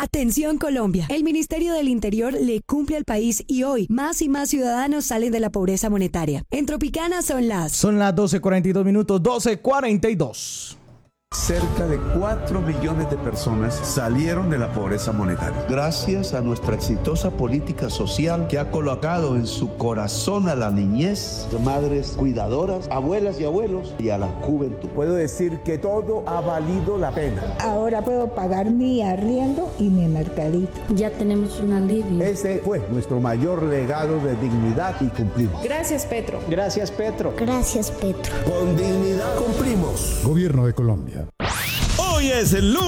Atención Colombia, el Ministerio del Interior le cumple al país y hoy más y más ciudadanos salen de la pobreza monetaria. En Tropicana son las 12:42 minutos, 12:42. Cerca de 4 millones de personas salieron de la pobreza monetaria. Gracias a nuestra exitosa política social que ha colocado en su corazón a la niñez, madres cuidadoras, abuelas y abuelos y a la juventud. Puedo decir que todo ha valido la pena. Ahora puedo pagar mi arriendo y mi mercadito. Ya tenemos un alivio. Ese fue nuestro mayor legado de dignidad y cumplimos. Gracias, Petro. Gracias, Petro. Gracias, Petro. Con dignidad cumplimos. Gobierno de Colombia. Hoy es el lunes.